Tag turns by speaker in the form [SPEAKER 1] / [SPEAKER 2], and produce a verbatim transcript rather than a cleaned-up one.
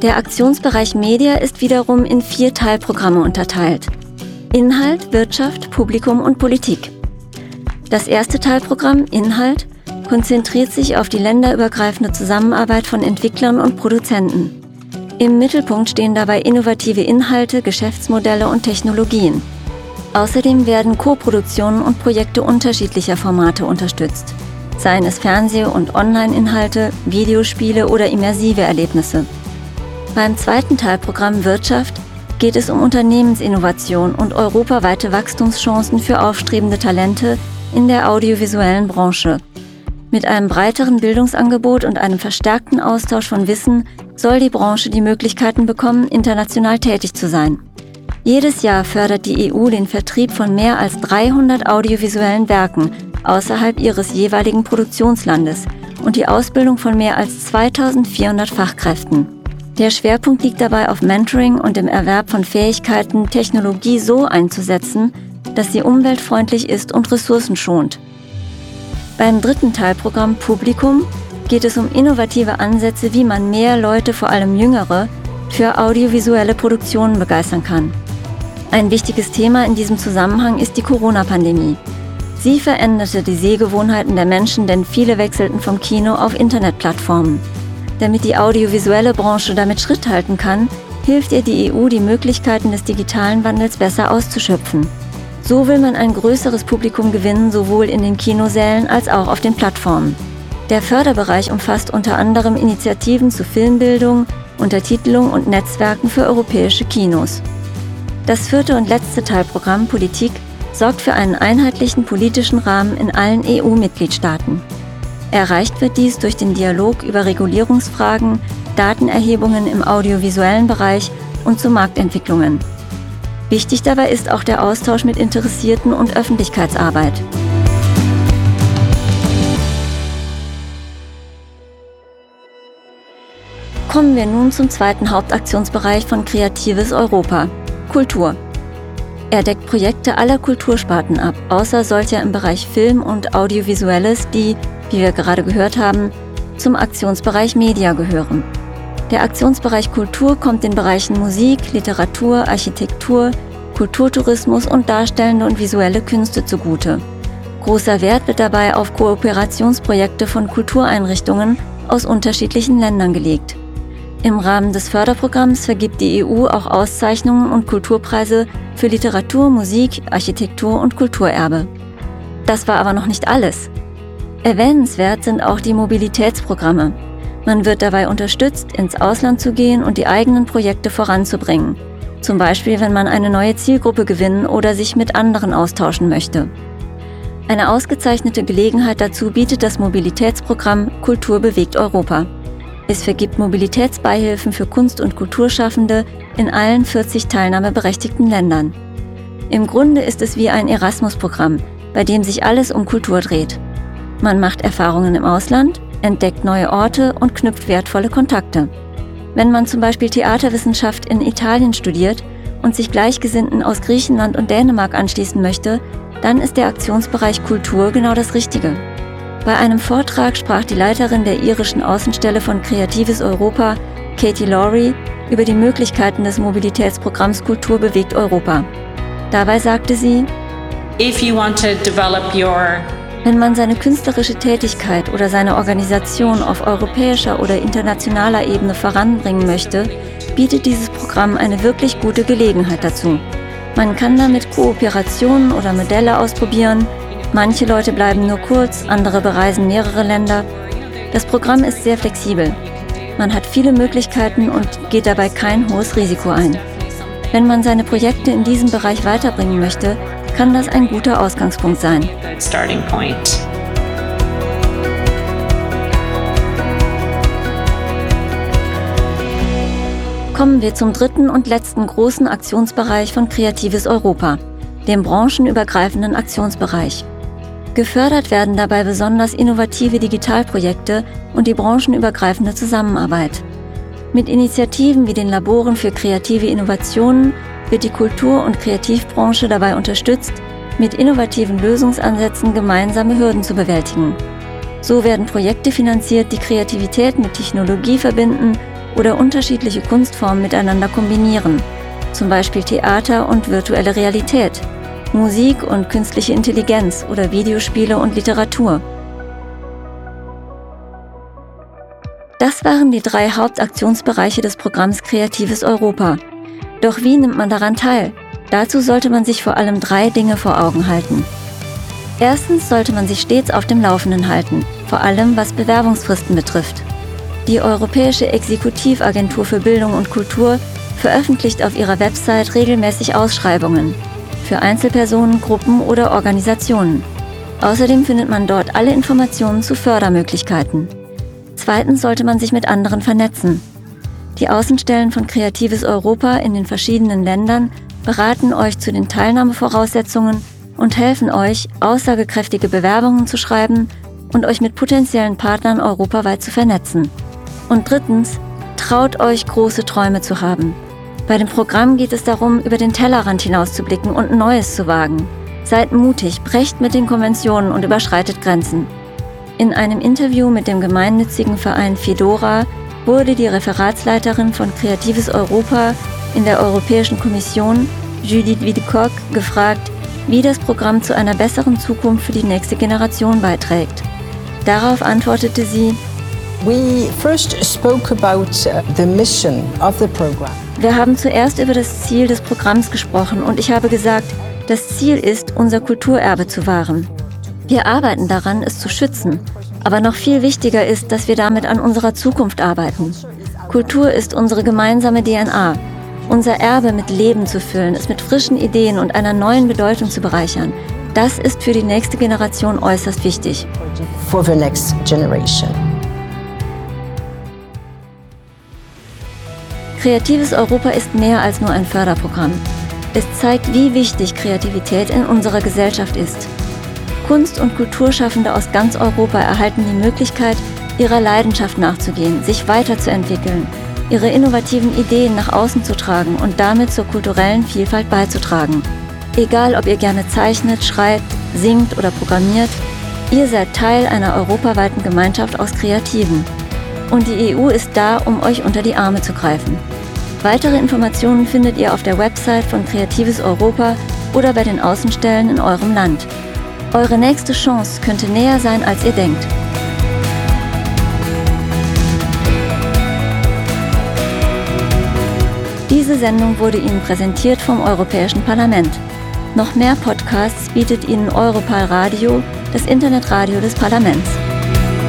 [SPEAKER 1] Der Aktionsbereich Media ist wiederum in vier Teilprogramme unterteilt: Inhalt, Wirtschaft, Publikum und Politik. Das erste Teilprogramm, Inhalt, konzentriert sich auf die länderübergreifende Zusammenarbeit von Entwicklern und Produzenten. Im Mittelpunkt stehen dabei innovative Inhalte, Geschäftsmodelle und Technologien. Außerdem werden Koproduktionen und Projekte unterschiedlicher Formate unterstützt, seien es Fernseh- und Online-Inhalte, Videospiele oder immersive Erlebnisse. Beim zweiten Teilprogramm Wirtschaft geht es um Unternehmensinnovation und europaweite Wachstumschancen für aufstrebende Talente in der audiovisuellen Branche. Mit einem breiteren Bildungsangebot und einem verstärkten Austausch von Wissen soll die Branche die Möglichkeiten bekommen, international tätig zu sein. Jedes Jahr fördert die E U den Vertrieb von mehr als dreihundert audiovisuellen Werken außerhalb ihres jeweiligen Produktionslandes und die Ausbildung von mehr als zweitausendvierhundert Fachkräften. Der Schwerpunkt liegt dabei auf Mentoring und dem Erwerb von Fähigkeiten, Technologie so einzusetzen, dass sie umweltfreundlich ist und ressourcenschonend. Beim dritten Teilprogramm Publikum geht es um innovative Ansätze, wie man mehr Leute, vor allem Jüngere, für audiovisuelle Produktionen begeistern kann. Ein wichtiges Thema in diesem Zusammenhang ist die Corona-Pandemie. Sie veränderte die Sehgewohnheiten der Menschen, denn viele wechselten vom Kino auf Internetplattformen. Damit die audiovisuelle Branche damit Schritt halten kann, hilft ihr die E U, die Möglichkeiten des digitalen Wandels besser auszuschöpfen. So will man ein größeres Publikum gewinnen, sowohl in den Kinosälen als auch auf den Plattformen. Der Förderbereich umfasst unter anderem Initiativen zu Filmbildung, Untertitelung und Netzwerken für europäische Kinos. Das vierte und letzte Teilprogramm Politik sorgt für einen einheitlichen politischen Rahmen in allen E U-Mitgliedstaaten. Erreicht wird dies durch den Dialog über Regulierungsfragen, Datenerhebungen im audiovisuellen Bereich und zu Marktentwicklungen. Wichtig dabei ist auch der Austausch mit Interessierten und Öffentlichkeitsarbeit. Kommen wir nun zum zweiten Hauptaktionsbereich von Kreatives Europa: Kultur. Er deckt Projekte aller Kultursparten ab, außer solcher im Bereich Film und Audiovisuelles, die, wie wir gerade gehört haben, zum Aktionsbereich Media gehören. Der Aktionsbereich Kultur kommt den Bereichen Musik, Literatur, Architektur, Kulturtourismus und darstellende und visuelle Künste zugute. Großer Wert wird dabei auf Kooperationsprojekte von Kultureinrichtungen aus unterschiedlichen Ländern gelegt. Im Rahmen des Förderprogramms vergibt die E U auch Auszeichnungen und Kulturpreise für Literatur, Musik, Architektur und Kulturerbe. Das war aber noch nicht alles. Erwähnenswert sind auch die Mobilitätsprogramme. Man wird dabei unterstützt, ins Ausland zu gehen und die eigenen Projekte voranzubringen. Zum Beispiel, wenn man eine neue Zielgruppe gewinnen oder sich mit anderen austauschen möchte. Eine ausgezeichnete Gelegenheit dazu bietet das Mobilitätsprogramm Kultur bewegt Europa. Es vergibt Mobilitätsbeihilfen für Kunst- und Kulturschaffende in allen vierzig teilnahmeberechtigten Ländern. Im Grunde ist es wie ein Erasmus-Programm, bei dem sich alles um Kultur dreht. Man macht Erfahrungen im Ausland, entdeckt neue Orte und knüpft wertvolle Kontakte. Wenn man zum Beispiel Theaterwissenschaft in Italien studiert und sich Gleichgesinnten aus Griechenland und Dänemark anschließen möchte, dann ist der Aktionsbereich Kultur genau das Richtige. Bei einem Vortrag sprach die Leiterin der irischen Außenstelle von Kreatives Europa, Katie Lowry, über die Möglichkeiten des Mobilitätsprogramms Kultur bewegt Europa. Dabei sagte sie:
[SPEAKER 2] If you want to develop your
[SPEAKER 1] Wenn man seine künstlerische Tätigkeit oder seine Organisation auf europäischer oder internationaler Ebene voranbringen möchte, bietet dieses Programm eine wirklich gute Gelegenheit dazu. Man kann damit Kooperationen oder Modelle ausprobieren. Manche Leute bleiben nur kurz, andere bereisen mehrere Länder. Das Programm ist sehr flexibel. Man hat viele Möglichkeiten und geht dabei kein hohes Risiko ein. Wenn man seine Projekte in diesem Bereich weiterbringen möchte, kann das ein guter Ausgangspunkt sein. Kommen wir zum dritten und letzten großen Aktionsbereich von Kreatives Europa, dem branchenübergreifenden Aktionsbereich. Gefördert werden dabei besonders innovative Digitalprojekte und die branchenübergreifende Zusammenarbeit. Mit Initiativen wie den Laboren für kreative Innovationen wird die Kultur- und Kreativbranche dabei unterstützt, mit innovativen Lösungsansätzen gemeinsame Hürden zu bewältigen. So werden Projekte finanziert, die Kreativität mit Technologie verbinden oder unterschiedliche Kunstformen miteinander kombinieren, zum Beispiel Theater und virtuelle Realität, Musik und künstliche Intelligenz oder Videospiele und Literatur. Das waren die drei Hauptaktionsbereiche des Programms Kreatives Europa. Doch wie nimmt man daran teil? Dazu sollte man sich vor allem drei Dinge vor Augen halten. Erstens sollte man sich stets auf dem Laufenden halten, vor allem was Bewerbungsfristen betrifft. Die Europäische Exekutivagentur für Bildung und Kultur veröffentlicht auf ihrer Website regelmäßig Ausschreibungen für Einzelpersonen, Gruppen oder Organisationen. Außerdem findet man dort alle Informationen zu Fördermöglichkeiten. Zweitens sollte man sich mit anderen vernetzen. Die Außenstellen von Kreatives Europa in den verschiedenen Ländern beraten euch zu den Teilnahmevoraussetzungen und helfen euch, aussagekräftige Bewerbungen zu schreiben und euch mit potenziellen Partnern europaweit zu vernetzen. Und drittens, traut euch, große Träume zu haben. Bei dem Programm geht es darum, über den Tellerrand hinauszublicken und Neues zu wagen. Seid mutig, brecht mit den Konventionen und überschreitet Grenzen. In einem Interview mit dem gemeinnützigen Verein Fedora wurde die Referatsleiterin von Kreatives Europa in der Europäischen Kommission, Judith Widecock, gefragt, wie das Programm zu einer besseren Zukunft für die nächste Generation beiträgt. Darauf antwortete sie:
[SPEAKER 3] We first spoke about the mission of the program.
[SPEAKER 1] Wir haben zuerst über das Ziel des Programms gesprochen und ich habe gesagt, das Ziel ist, unser Kulturerbe zu wahren. Wir arbeiten daran, es zu schützen. Aber noch viel wichtiger ist, dass wir damit an unserer Zukunft arbeiten. Kultur ist unsere gemeinsame D N A. Unser Erbe mit Leben zu füllen, es mit frischen Ideen und einer neuen Bedeutung zu bereichern. Das ist für die nächste Generation äußerst wichtig.
[SPEAKER 3] For the next generation.
[SPEAKER 1] Kreatives Europa ist mehr als nur ein Förderprogramm. Es zeigt, wie wichtig Kreativität in unserer Gesellschaft ist. Kunst- und Kulturschaffende aus ganz Europa erhalten die Möglichkeit, ihrer Leidenschaft nachzugehen, sich weiterzuentwickeln, ihre innovativen Ideen nach außen zu tragen und damit zur kulturellen Vielfalt beizutragen. Egal, ob ihr gerne zeichnet, schreibt, singt oder programmiert, ihr seid Teil einer europaweiten Gemeinschaft aus Kreativen. Und die E U ist da, um euch unter die Arme zu greifen. Weitere Informationen findet ihr auf der Website von Kreatives Europa oder bei den Außenstellen in eurem Land. Eure nächste Chance könnte näher sein, als ihr denkt. Diese Sendung wurde Ihnen präsentiert vom Europäischen Parlament. Noch mehr Podcasts bietet Ihnen Europal Radio, das Internetradio des Parlaments.